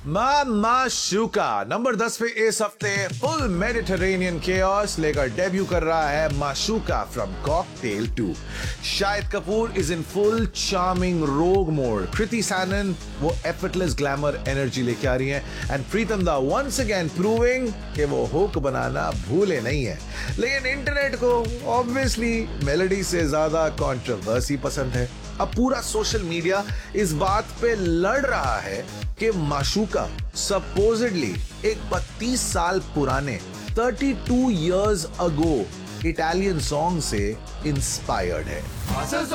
माशूका number 10 पे इस हफ्ते फुल मेडिटरेनियन केओस लेकर डेब्यू कर रहा है माशूका from cocktail 2। Shahid Kapoor is in full charming रोग मोड, कृति सैनन वो एफर्टलेस ग्लैमर एनर्जी लेके आ रही है एंड प्रीतम दा वंस अगेन प्रूविंग कि वो हुक बनाना भूले नहीं है। लेकिन इंटरनेट को ऑब्वियसली मेलोडी से ज्यादा कंट्रोवर्सी पसंद है। अब पूरा सोशल मीडिया इस बात पे लड़ रहा है कि माशूका सपोजिडली एक 32 साल पुराने 32 years ago इटालियन सॉन्ग से इंस्पायर्ड है।